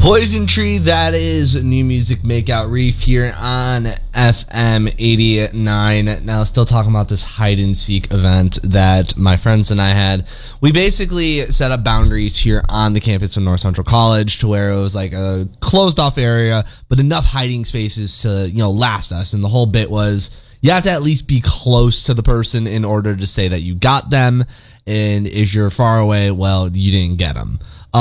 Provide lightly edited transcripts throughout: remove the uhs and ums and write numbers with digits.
Poison Tree, that is New Music Makeout Reef here on FM 89. Now, still talking about this hide and seek event that my friends and I had. We basically set up boundaries here on the campus of North Central College to where it was like a closed off area, but enough hiding spaces to, last us. And the whole bit was you have to at least be close to the person in order to say that you got them. And if you're far away, well, you didn't get them.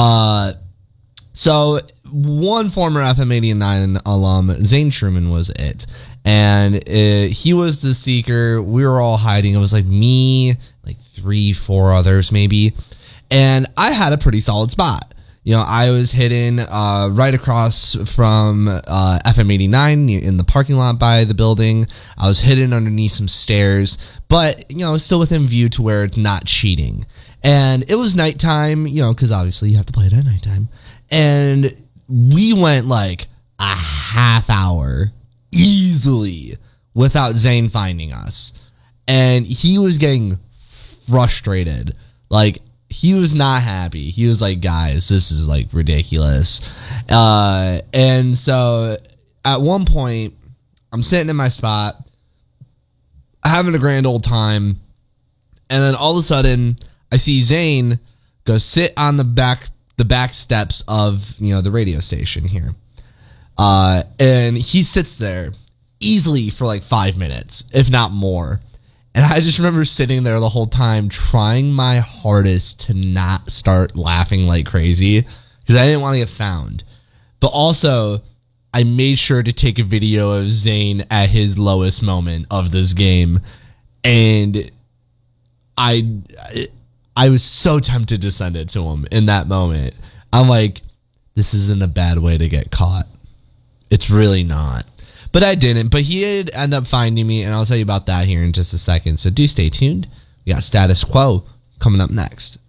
So one former FM 89 alum, Zane Truman, was it. And he was the seeker. We were all hiding. It was like me, like 3-4 others maybe. And I had a pretty solid spot. I was hidden right across from FM 89 in the parking lot by the building. I was hidden underneath some stairs. But, still within view to where it's not cheating. And it was nighttime, because obviously you have to play it at nighttime. And we went like a half hour easily without Zane finding us. And he was getting frustrated. Like, he was not happy. He was like, guys, this is like ridiculous. And so at one point, I'm sitting in my spot, having a grand old time. And then all of a sudden, I see Zane go sit on the back steps of, the radio station here. And he sits there easily for like 5 minutes, if not more. And I just remember sitting there the whole time trying my hardest to not start laughing like crazy because I didn't want to get found. But also, I made sure to take a video of Zane at his lowest moment of this game. And I was so tempted to send it to him in that moment. I'm like, this isn't a bad way to get caught. It's really not. But I didn't. But he did end up finding me, and I'll tell you about that here in just a second. So do stay tuned. We got Status Quo coming up next.